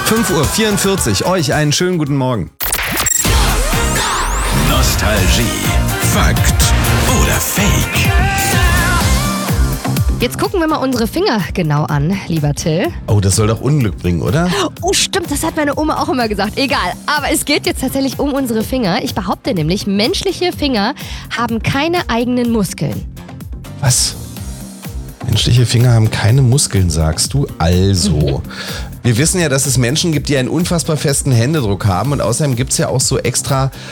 5:44 Uhr, euch einen schönen guten Morgen. Nostalgie, Fakt oder Fake? Jetzt gucken wir mal unsere Finger genau an, lieber Till. Oh, das soll doch Unglück bringen, oder? Oh, stimmt, das hat meine Oma auch immer gesagt. Egal, aber es geht jetzt tatsächlich um unsere Finger. Ich behaupte nämlich, menschliche Finger haben keine eigenen Muskeln. Was? Menschliche Finger haben keine Muskeln, sagst du? Also, wir wissen ja, dass es Menschen gibt, die einen unfassbar festen Händedruck haben und außerdem gibt es ja auch so extra